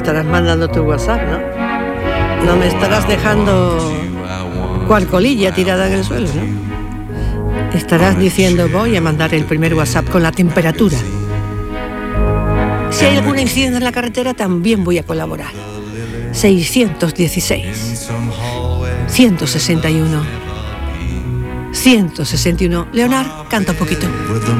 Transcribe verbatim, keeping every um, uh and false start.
estarás mandando tu WhatsApp, ¿no? No me estarás dejando cual colilla tirada en el suelo, ¿no? Estarás diciendo, voy a mandar el primer WhatsApp con la temperatura. Si hay algún incidente en la carretera, también voy a colaborar. seiscientos dieciséis, ciento sesenta y uno, ciento sesenta y uno. Leonard, canta un poquito.